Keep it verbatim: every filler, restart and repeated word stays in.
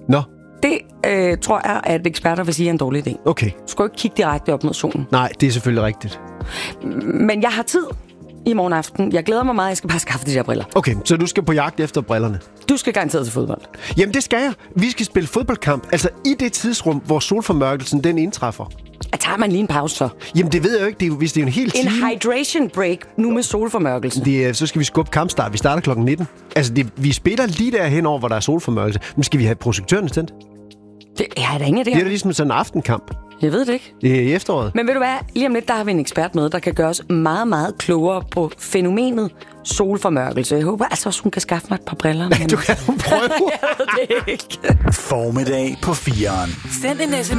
Nå. Det øh, tror jeg, at eksperter vil sige er en dårlig idé. Okay. Du skal jo ikke kigge direkte op mod solen. Nej, det er selvfølgelig rigtigt. Men jeg har tid i morgen aften. Jeg glæder mig meget. Jeg skal bare skaffe de der briller. Okay, så du skal på jagt efter brillerne. Du skal garanteret til fodbold. Jamen, det skal jeg. Vi skal spille fodboldkamp. Altså i det tidsrum, hvor solformørkelsen den indtræffer. Jeg tager man lige en pause så. Jamen, det ved jeg jo ikke. Det er, hvis det er en hel time... En hydration break nu med solformørkelsen. Det er, så skal vi skubbe kampstart. Vi starter klokken nitten. Altså, det, vi spiller lige derhen over, hvor der er solformørkelse. Men skal vi have projektørerne tændt? Det er der ingen af det Det er her. da ligesom sådan en aftenkamp. Jeg ved det ikke. Det er i efteråret. Men ved du hvad? Lige om lidt, der har vi en ekspert med, der kan gøre os meget, meget klogere på fænomenet solformørkelse. Jeg håber altså også, hun kan skaffe mig et par briller. Du kan prøve. Jeg ved det ikke. Formiddag på fireren. Send en